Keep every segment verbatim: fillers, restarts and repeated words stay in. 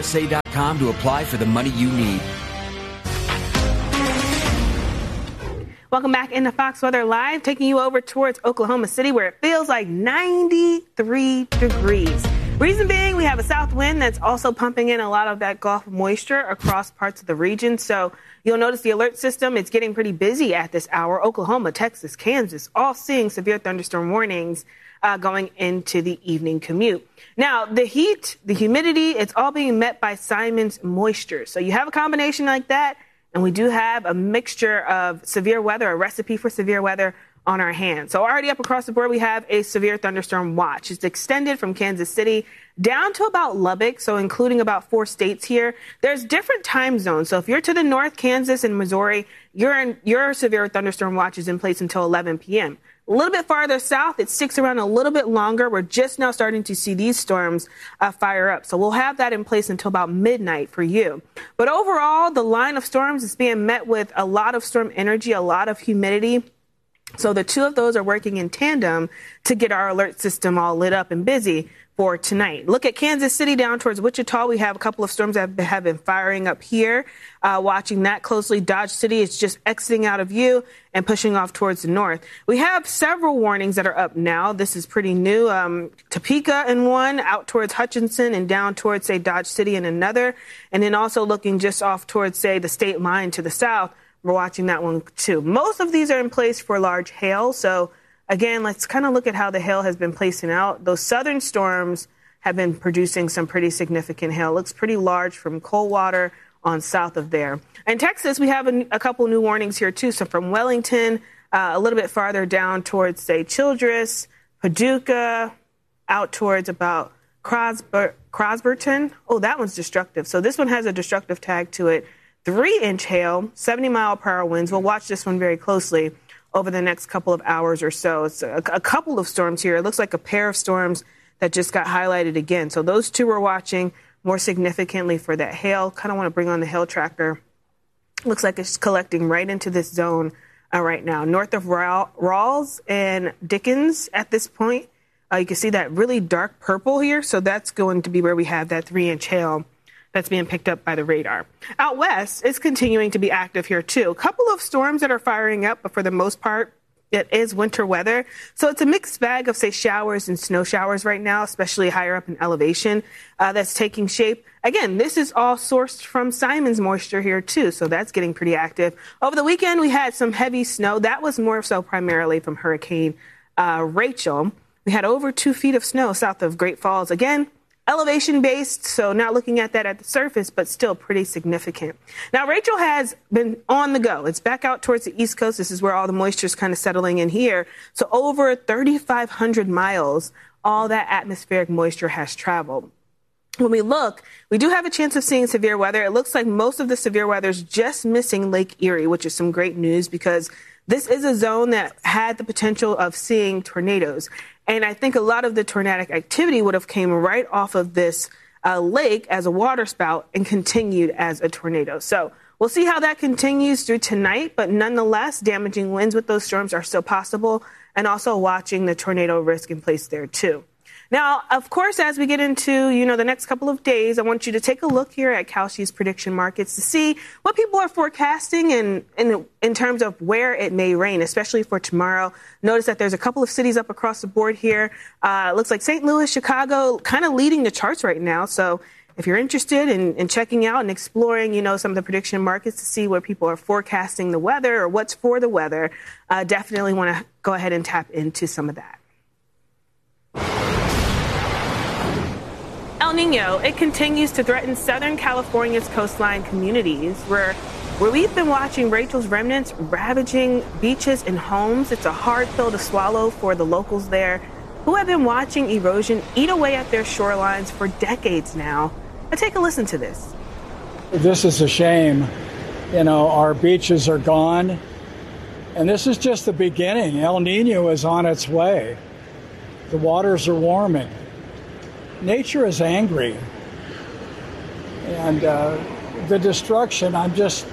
S A dot com to apply for the money you need. Welcome back into Fox Weather Live, taking you over towards Oklahoma City, where it feels like ninety-three degrees. Reason being, we have a south wind that's also pumping in a lot of that Gulf moisture across parts of the region. So you'll notice the alert system, it's getting pretty busy at this hour. Oklahoma, Texas, Kansas, all seeing severe thunderstorm warnings uh, going into the evening commute. Now, the heat, the humidity, it's all being met by Simon's moisture. So you have a combination like that, and we do have a mixture of severe weather, a recipe for severe weather on our hands. So already up across the board, we have a severe thunderstorm watch. It's extended from Kansas City down to about Lubbock, so including about four states here. There's different time zones. So if you're to the north, Kansas and Missouri, you're in, your severe thunderstorm watch is in place until eleven p.m. A little bit farther south, it sticks around a little bit longer. We're just now starting to see these storms uh, fire up. So we'll have that in place until about midnight for you. But overall, the line of storms is being met with a lot of storm energy, a lot of humidity. So the two of those are working in tandem to get our alert system all lit up and busy for tonight. Look at Kansas City down towards Wichita. We have a couple of storms that have been firing up here. Uh, watching that closely. Dodge City is just exiting out of view and pushing off towards the north. We have several warnings that are up now. This is pretty new. Um, Topeka in one, out towards Hutchinson and down towards, say, Dodge City in another. And then also looking just off towards, say, the state line to the south. We're watching that one, too. Most of these are in place for large hail. So, again, let's kind of look at how the hail has been placing out. Those southern storms have been producing some pretty significant hail. Looks pretty large from Coldwater on south of there. In Texas, we have a, a couple new warnings here, too. So from Wellington, uh, a little bit farther down towards, say, Childress, Paducah, out towards about Crosber- Crosberton. Oh, that one's destructive. So this one has a destructive tag to it. Three-inch hail, seventy mile per hour winds. We'll watch this one very closely over the next couple of hours or so. It's a, a couple of storms here. It looks like a pair of storms that just got highlighted again. So those two we're watching more significantly for that hail. Kind of want to bring on the hail tracker. Looks like it's collecting right into this zone uh, right now. North of Rawls and Dickens at this point. Uh, you can see that really dark purple here. So that's going to be where we have that three-inch hail that's being picked up by the radar. Out west, it's continuing to be active here, too. A couple of storms that are firing up, but for the most part, it is winter weather. So it's a mixed bag of, say, showers and snow showers right now, especially higher up in elevation, uh, that's taking shape. Again, this is all sourced from Simon's moisture here, too, so that's getting pretty active. Over the weekend, we had some heavy snow. That was more so primarily from Hurricane uh, Rachel. We had over two feet of snow south of Great Falls. Again, elevation-based, so not looking at that at the surface, but still pretty significant. Now, Rachel has been on the go. It's back out towards the East Coast. This is where all the moisture is kind of settling in here. So over thirty-five hundred miles, all that atmospheric moisture has traveled. When we look, we do have a chance of seeing severe weather. It looks like most of the severe weather is just missing Lake Erie, which is some great news because this is a zone that had the potential of seeing tornadoes. And I think a lot of the tornadic activity would have came right off of this uh, lake as a water spout and continued as a tornado. So we'll see how that continues through tonight. But nonetheless, damaging winds with those storms are still possible, and also watching the tornado risk in place there, too. Now, of course, as we get into, you know, the next couple of days, I want you to take a look here at Kalshi's prediction markets to see what people are forecasting and in, in, in terms of where it may rain, especially for tomorrow. Notice that there's a couple of cities up across the board here. Uh, it looks like Saint Louis, Chicago, kind of leading the charts right now. So if you're interested in, in checking out and exploring, you know, some of the prediction markets to see where people are forecasting the weather or what's for the weather, uh, definitely want to go ahead and tap into some of that. El Nino, it continues to threaten Southern California's coastline communities where where we've been watching Rachel's remnants ravaging beaches and homes. It's a hard pill to swallow for the locals there who have been watching erosion eat away at their shorelines for decades now. Now take a listen to this. This is a shame. You know, our beaches are gone, and this is just the beginning. El Nino is on its way. The waters are warming. Nature is angry, and uh, the destruction, I'm just...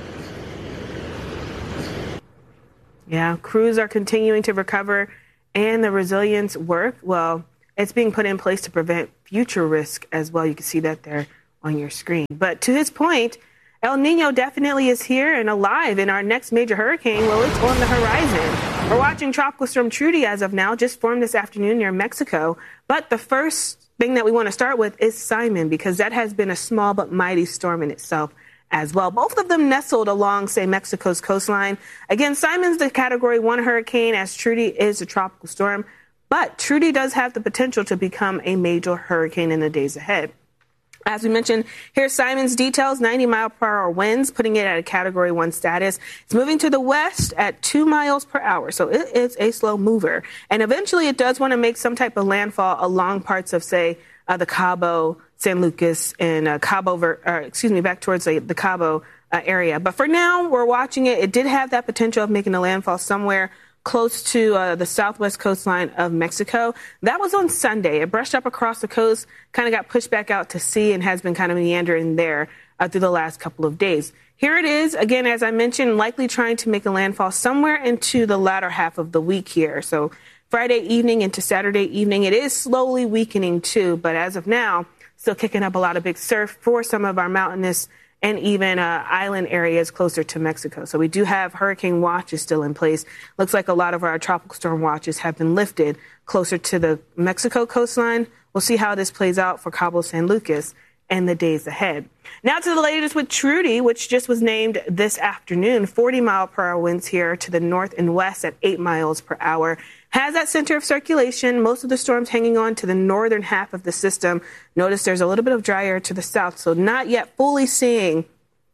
Yeah, crews are continuing to recover, and the resilience work, well, it's being put in place to prevent future risk as well. You can see that there on your screen. But to his point, El Nino definitely is here and alive, and our next major hurricane, well, it's on the horizon. We're watching Tropical Storm Trudy as of now, just formed this afternoon near Mexico. But the first thing that we want to start with is Simon, because that has been a small but mighty storm in itself as well. Both of them nestled along, say, Mexico's coastline. Again, Simon's the Category one hurricane, as Trudy is a tropical storm. But Trudy does have the potential to become a major hurricane in the days ahead. As we mentioned, here's Simon's details, ninety mile per hour winds, putting it at a Category one status. It's moving to the west at two miles per hour, so it is a slow mover. And eventually it does want to make some type of landfall along parts of, say, uh, the Cabo, San Lucas, and uh, Cabo, Ver- or, excuse me, back towards the, the Cabo uh, area. But for now, we're watching it. It did have that potential of making a landfall somewhere close to uh, the southwest coastline of Mexico. That was on Sunday. It brushed up across the coast, kind of got pushed back out to sea, and has been kind of meandering there uh, through the last couple of days. Here it is, again, as I mentioned, likely trying to make a landfall somewhere into the latter half of the week here. So Friday evening into Saturday evening, it is slowly weakening too, but as of now, still kicking up a lot of big surf for some of our mountainous and even uh, island areas closer to Mexico. So we do have hurricane watches still in place. Looks like a lot of our tropical storm watches have been lifted closer to the Mexico coastline. We'll see how this plays out for Cabo San Lucas and the days ahead. Now to the latest with Trudy, which just was named this afternoon. forty mile per hour winds here to the north and west at eight miles per hour. Has that center of circulation. Most of the storms hanging on to the northern half of the system. Notice there's a little bit of dry air to the south, so not yet fully seeing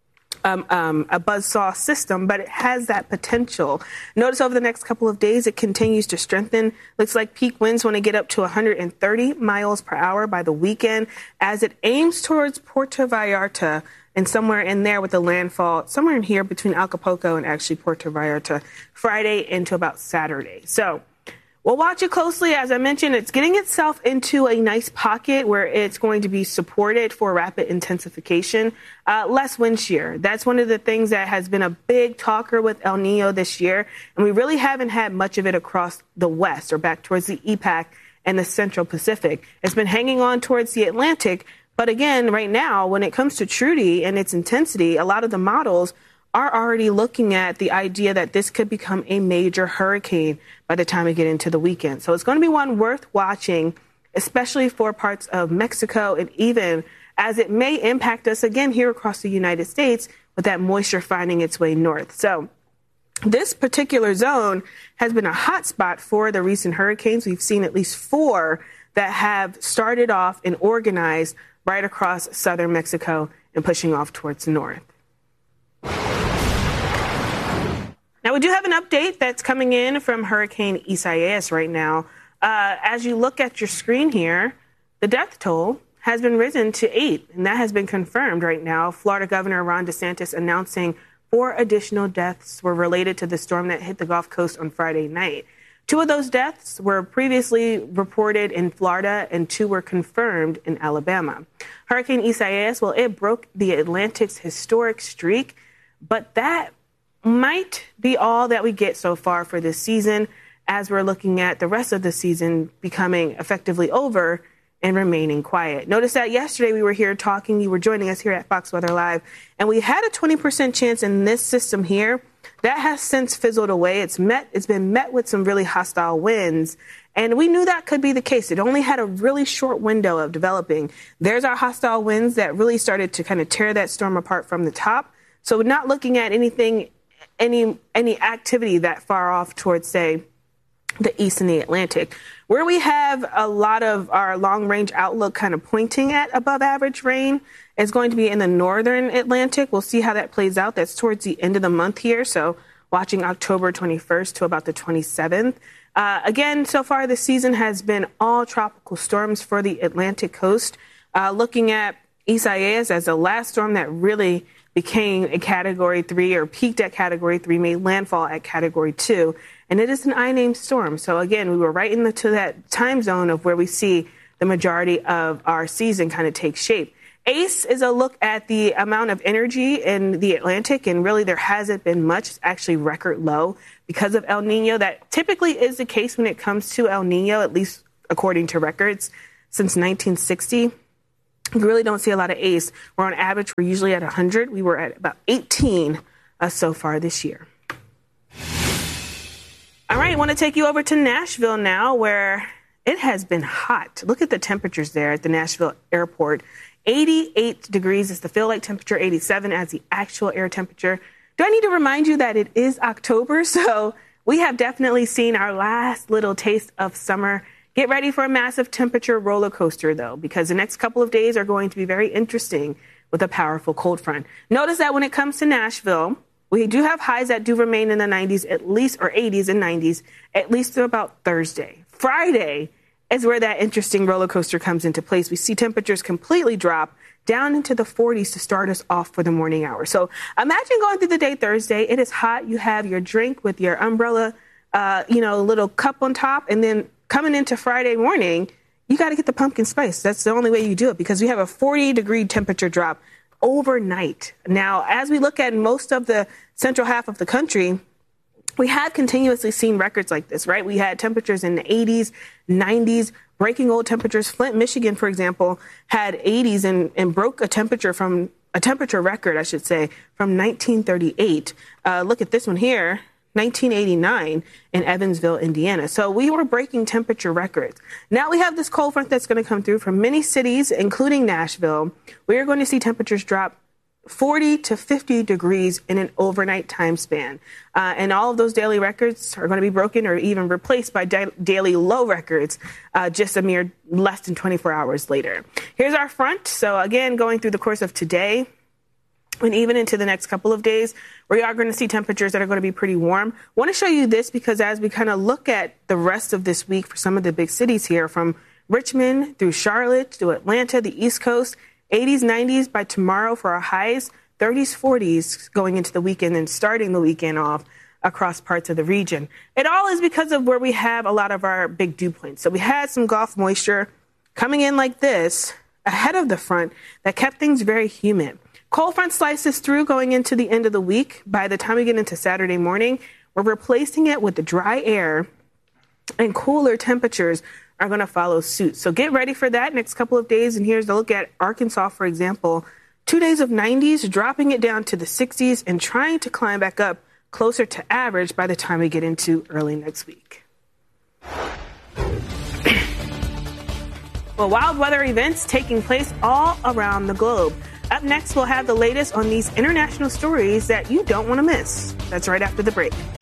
um, um, a buzzsaw system, but it has that potential. Notice over the next couple of days, it continues to strengthen. Looks like peak winds want to get up to one hundred thirty miles per hour by the weekend as it aims towards Puerto Vallarta, and somewhere in there with the landfall, somewhere in here between Acapulco and actually Puerto Vallarta, Friday into about Saturday. So we'll watch it closely. As I mentioned, it's getting itself into a nice pocket where it's going to be supported for rapid intensification. Uh, less wind shear. That's one of the things that has been a big talker with El Nino this year. And we really haven't had much of it across the west or back towards the E PAC and the Central Pacific. It's been hanging on towards the Atlantic. But again, right now, when it comes to Trudy and its intensity, a lot of the models are already looking at the idea that this could become a major hurricane by the time we get into the weekend. So it's going to be one worth watching, especially for parts of Mexico, and even as it may impact us again here across the United States with that moisture finding its way north. So this particular zone has been a hot spot for the recent hurricanes. We've seen at least four that have started off and organized right across southern Mexico and pushing off towards the north. Now, we do have an update that's coming in from Hurricane Isaias right now. Uh, as you look at your screen here, the death toll has been risen to eight, and that has been confirmed right now. Florida Governor Ron DeSantis announcing four additional deaths were related to the storm that hit the Gulf Coast on Friday night. Two of those deaths were previously reported in Florida, and two were confirmed in Alabama. Hurricane Isaias, well, it broke the Atlantic's historic streak, but that might be all that we get so far for this season, as we're looking at the rest of the season becoming effectively over and remaining quiet. Notice that yesterday we were here talking, you were joining us here at Fox Weather Live, and we had a twenty percent chance in this system here. That has since fizzled away. It's met, it's been met with some really hostile winds, and we knew that could be the case. It only had a really short window of developing. There's our hostile winds that really started to kind of tear that storm apart from the top. So we're not looking at anything any any activity that far off towards, say, the east and the Atlantic. Where we have a lot of our long-range outlook kind of pointing at above average rain is going to be in the northern Atlantic. We'll see how that plays out. That's towards the end of the month here, so watching October twenty-first to about the twenty-seventh. Uh, again, so far this season has been all tropical storms for the Atlantic coast. Uh, looking at Isaias as the last storm that really became a Category three or peaked at Category three, made landfall at Category two. And it is an I-named storm. So, again, we were right into that time zone of where we see the majority of our season kind of take shape. ACE is a look at the amount of energy in the Atlantic, and really there hasn't been much. It's actually record low because of El Nino. That typically is the case when it comes to El Nino, at least according to records, since nineteen sixty. You really don't see a lot of ace. We're on average, we're usually at one hundred. We were at about eighteen uh, so far this year. All right, I want to take you over to Nashville now, where it has been hot. Look at the temperatures there at the Nashville airport. eighty-eight degrees is the feel-like temperature, eighty-seven as the actual air temperature. Do I need to remind you that it is October? So we have definitely seen our last little taste of summer. Get ready for a massive temperature roller coaster, though, because the next couple of days are going to be very interesting with a powerful cold front. Notice that when it comes to Nashville, we do have highs that do remain in the nineties, at least, or eighties and nineties, at least through about Thursday. Friday is where that interesting roller coaster comes into place. We see temperatures completely drop down into the forties to start us off for the morning hours. So imagine going through the day Thursday. It is hot. You have your drink with your umbrella, uh, you know, little cup on top, and then coming into Friday morning, you got to get the pumpkin spice. That's the only way you do it, because we have a forty degree temperature drop overnight. Now, as we look at most of the central half of the country, we have continuously seen records like this, right? We had temperatures in the eighties, nineties, breaking old temperatures. Flint, Michigan, for example, had eighties and, and broke a temperature from a temperature record, I should say, from nineteen thirty-eight. Uh, look at this one here. nineteen eighty-nine in Evansville, Indiana. So we were breaking temperature records. Now we have this cold front that's going to come through from many cities, including Nashville. We are going to see temperatures drop forty to fifty degrees in an overnight time span. Uh, and all of those daily records are going to be broken or even replaced by da- daily low records uh, just a mere less than twenty-four hours later. Here's our front. So again, going through the course of today, and even into the next couple of days, we are going to see temperatures that are going to be pretty warm. I want to show you this because as we kind of look at the rest of this week for some of the big cities here, from Richmond through Charlotte to Atlanta, the East Coast, eighties, nineties by tomorrow for our highs, thirties, forties going into the weekend and starting the weekend off across parts of the region. It all is because of where we have a lot of our big dew points. So we had some Gulf moisture coming in like this ahead of the front that kept things very humid. Cold front slices through going into the end of the week. By the time we get into Saturday morning, we're replacing it with the dry air, and cooler temperatures are going to follow suit. So get ready for that next couple of days. And here's a look at Arkansas, for example. Two days of nineties, dropping it down to the sixties and trying to climb back up closer to average by the time we get into early next week. Well, wild weather events taking place all around the globe. Up next, we'll have the latest on these international stories that you don't want to miss. That's right after the break.